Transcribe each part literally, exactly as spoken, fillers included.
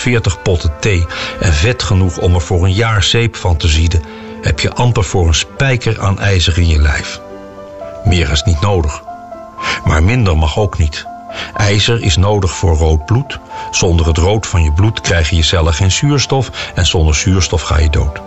veertig potten thee en vet genoeg om er voor een jaar zeep van te zieden, heb je amper voor een spijker aan ijzer in je lijf. Meer is niet nodig. Maar minder mag ook niet. IJzer is nodig voor rood bloed. Zonder het rood van je bloed krijgen je cellen geen zuurstof en zonder zuurstof ga je dood.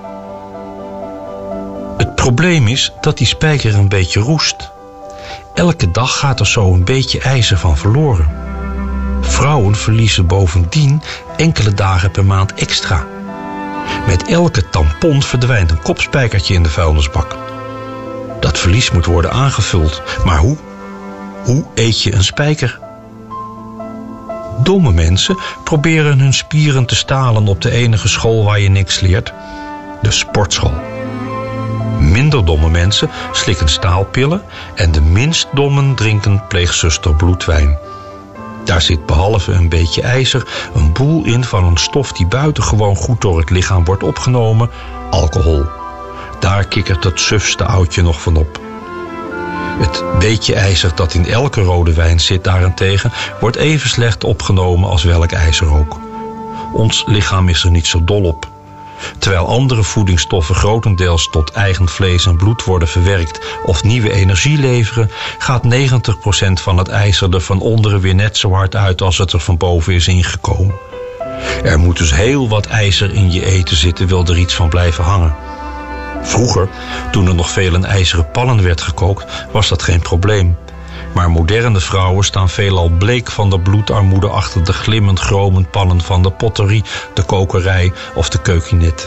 Het probleem is dat die spijker een beetje roest. Elke dag gaat er zo een beetje ijzer van verloren. Vrouwen verliezen bovendien enkele dagen per maand extra. Met elke tampon verdwijnt een kopspijkertje in de vuilnisbak. Dat verlies moet worden aangevuld. Maar hoe? Hoe eet je een spijker? Domme mensen proberen hun spieren te stalen op de enige school waar je niks leert, de sportschool. Minder domme mensen slikken staalpillen en de minst dommen drinken pleegzuster bloedwijn. Daar zit behalve een beetje ijzer een boel in van een stof die buitengewoon goed door het lichaam wordt opgenomen, alcohol. Daar kikkert het sufste oudje nog van op. Het beetje ijzer dat in elke rode wijn zit daarentegen wordt even slecht opgenomen als welk ijzer ook. Ons lichaam is er niet zo dol op. Terwijl andere voedingsstoffen grotendeels tot eigen vlees en bloed worden verwerkt of nieuwe energie leveren, gaat negentig procent van het ijzer er van onderen weer net zo hard uit als het er van boven is ingekomen. Er moet dus heel wat ijzer in je eten zitten, wil er iets van blijven hangen. Vroeger, toen er nog veel in ijzeren pannen werd gekookt, was dat geen probleem. Maar moderne vrouwen staan veelal bleek van de bloedarmoede achter de glimmend chromend pannen van de potterie, de kokerij of de keukinet.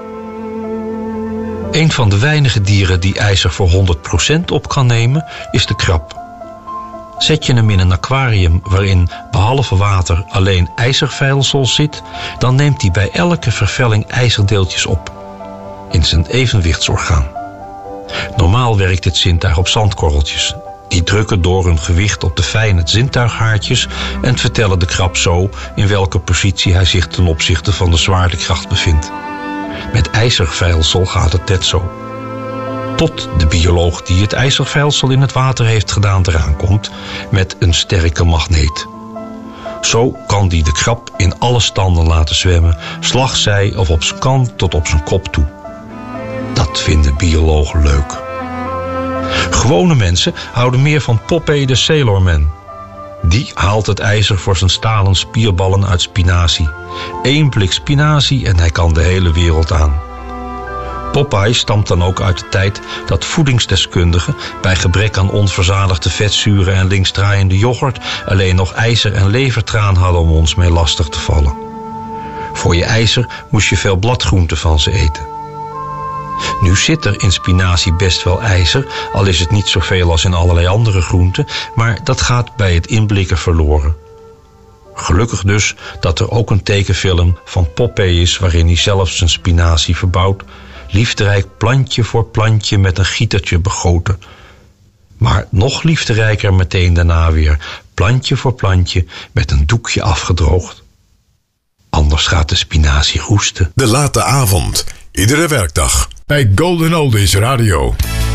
Een van de weinige dieren die ijzer voor honderd procent op kan nemen, is de krab. Zet je hem in een aquarium waarin behalve water alleen ijzervijlsel zit, dan neemt hij bij elke vervelling ijzerdeeltjes op in zijn evenwichtsorgaan. Normaal werkt dit zintuig op zandkorreltjes. Die drukken door hun gewicht op de fijne zintuighaartjes en vertellen de krab zo in welke positie hij zich ten opzichte van de zwaartekracht bevindt. Met ijzervijlsel gaat het net zo. Tot de bioloog die het ijzervijlsel in het water heeft gedaan eraan komt met een sterke magneet. Zo kan die de krab in alle standen laten zwemmen, slagzij of op zijn kant tot op zijn kop toe. Dat vinden biologen leuk. Gewone mensen houden meer van Popeye de Sailorman. Die haalt het ijzer voor zijn stalen spierballen uit spinazie. Eén blik spinazie en hij kan de hele wereld aan. Popeye stamt dan ook uit de tijd dat voedingsdeskundigen bij gebrek aan onverzadigde vetzuren en linksdraaiende yoghurt alleen nog ijzer en levertraan hadden om ons mee lastig te vallen. Voor je ijzer moest je veel bladgroenten van ze eten. Nu zit er in spinazie best wel ijzer, al is het niet zoveel als in allerlei andere groenten, maar dat gaat bij het inblikken verloren. Gelukkig dus dat er ook een tekenfilm van Popeye is waarin hij zelf zijn spinazie verbouwt, liefderijk plantje voor plantje met een gietertje begoten. Maar nog liefderijker meteen daarna weer plantje voor plantje met een doekje afgedroogd. Anders gaat de spinazie roesten. De late avond, iedere werkdag bij Golden Oldies Radio.